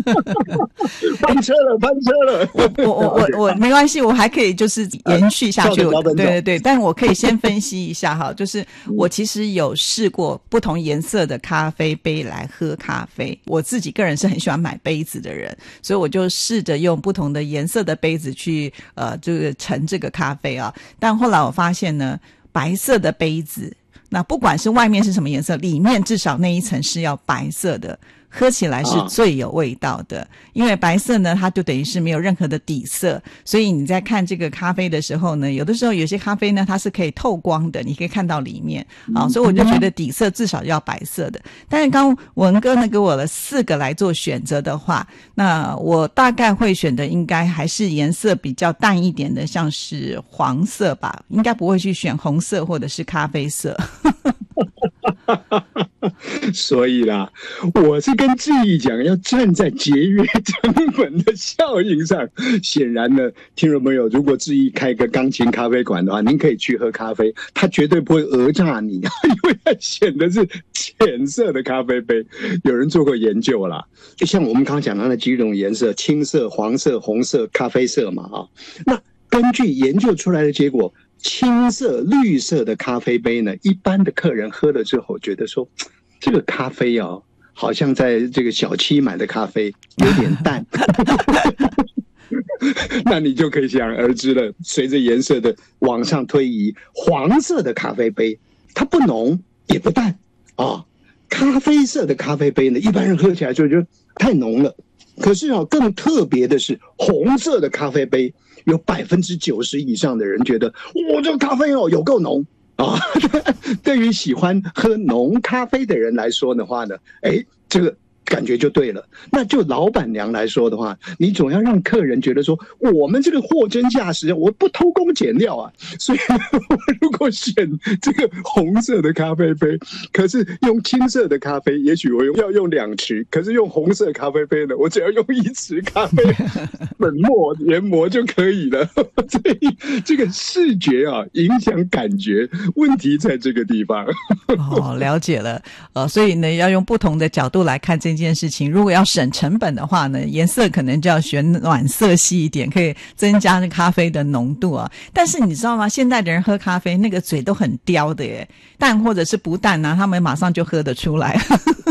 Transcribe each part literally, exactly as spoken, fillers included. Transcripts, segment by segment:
翻车了，翻车了。 我我我我我没关系，我还可以就是延续下去。对对对，但我可以先分析一下哈，就是我其实有试过不同颜色的咖啡杯来喝咖啡。我自己个人是很喜欢买杯子的人，所以我就试着用不同的颜色的杯子去呃，就是盛这个咖啡啊。但后来我发现呢，白色的杯子，那不管是外面是什么颜色，里面至少那一层是要白色的。喝起来是最有味道的，因为白色呢它就等于是没有任何的底色，所以你在看这个咖啡的时候呢，有的时候有些咖啡呢它是可以透光的，你可以看到里面啊，所以我就觉得底色至少要白色的。但是刚文哥呢给我了四个来做选择的话，那我大概会选的应该还是颜色比较淡一点的，像是黄色吧，应该不会去选红色或者是咖啡色。 所以啦，我是跟志毅讲，要站在节约成本的效应上。显然呢，听众朋友，如果志毅开个钢琴咖啡馆的话，您可以去喝咖啡，他绝对不会讹诈你，因为他选的是浅色的咖啡杯。有人做过研究啦，就像我们刚刚讲到的几种颜色，青色、黄色、红色、咖啡色嘛啊。那根据研究出来的结果，青色、绿色的咖啡杯呢，一般的客人喝了之后觉得说，这个咖啡哦，好像在这个小七买的咖啡有点淡。那你就可以想而知了，随着颜色的往上推移，黄色的咖啡杯它不浓也不淡啊，咖啡色的咖啡杯呢，一般人喝起来就觉得太浓了。可是啊，更特别的是红色的咖啡杯，有百分之九十以上的人觉得，哇，这个咖啡哦有够浓啊！对于喜欢喝浓咖啡的人来说的话呢，哎，这个感觉就对了。那就老板娘来说的话，你总要让客人觉得说，我们这个货真价实，我不偷工减料啊。所以我如果选这个红色的咖啡杯，可是用青色的咖啡，也许我要用两匙，可是用红色咖啡杯呢，我只要用一匙咖啡粉末研磨就可以了。所以这个视觉啊，影响感觉，问题在这个地方。 哦，了解了。呃，所以呢，要用不同的角度来看这件事情。如果要省成本的话呢，颜色可能就要选暖色系一点，可以增加那咖啡的浓度啊。但是你知道吗？现在的人喝咖啡那个嘴都很刁的耶，淡或者是不淡啊，他们马上就喝得出来。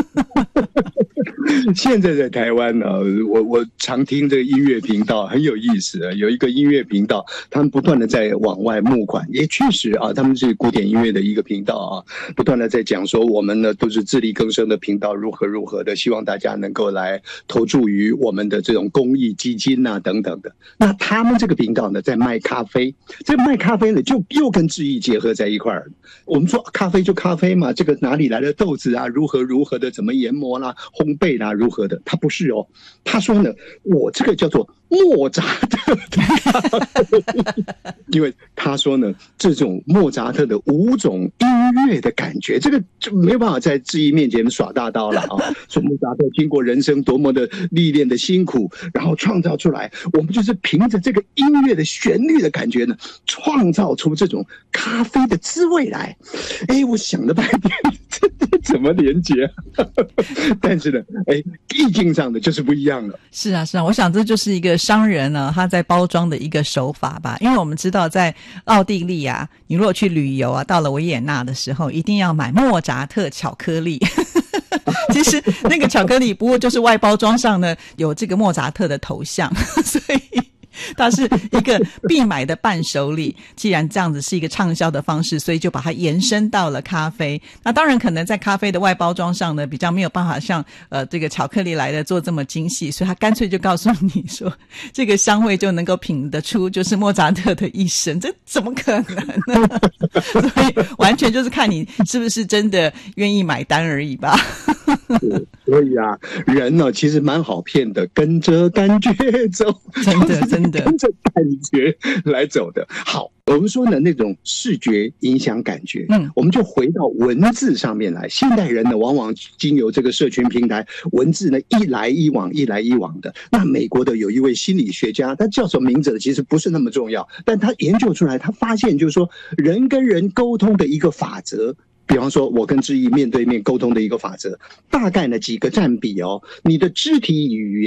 现在在台湾呢、啊，我我常听这个音乐频道，很有意思啊。有一个音乐频道，他们不断的在往外募款，也确实啊，他们是古典音乐的一个频道啊，不断的在讲说我们呢都是自力更生的频道，如何如何的，希望大家能够来投注于我们的这种公益基金啊等等的。那他们这个频道呢，在卖咖啡，这卖咖啡呢就又跟智易结合在一块儿。我们说咖啡就咖啡嘛，这个哪里来的豆子啊，如何如何的，怎么研磨啦、烘焙啦，如何的？他不是哦，他说呢，我这个叫做莫扎特的，因为他说呢，这种莫扎特的五种音乐的感觉，这个就没有办法在智易面前耍大刀了啊！说莫扎特经过人生多么的历练的辛苦，然后创造出来，我们就是凭着这个音乐的旋律的感觉呢，创造出这种咖啡的滋味来。哎，我想了半天，这这怎么连结？但是呢，哎，意境上的就是不一样了。 是啊，是啊，我想这就是一个商人呢，他在包装的一个手法吧。因为我们知道，在奥地利啊，你如果去旅游啊，到了维也纳的时候，一定要买莫扎特巧克力。其实那个巧克力不过就是外包装上呢有这个莫扎特的头像，所以它是一个必买的伴手礼。既然这样子是一个畅销的方式，所以就把它延伸到了咖啡。那当然可能在咖啡的外包装上呢，比较没有办法像呃这个巧克力来的做这么精细，所以他干脆就告诉你说，这个香味就能够品得出就是莫扎特的一生。这怎么可能呢？所以完全就是看你是不是真的愿意买单而已吧。 所以啊，人呢、哦、其实蛮好骗的，跟着感觉走， 真的真的跟着感觉来走的。好，我们说呢，那种视觉影响感觉，嗯，我们就回到文字上面来。现代人呢，往往经由这个社群平台，文字呢一来一往，一来一往的。那美国的有一位心理学家，他叫什么名字呢？其实不是那么重要，但他研究出来，他发现就是说，人跟人沟通的一个法则。比方说我跟智易面对面沟通的一个法则，大概呢几个占比哦，你的肢体语言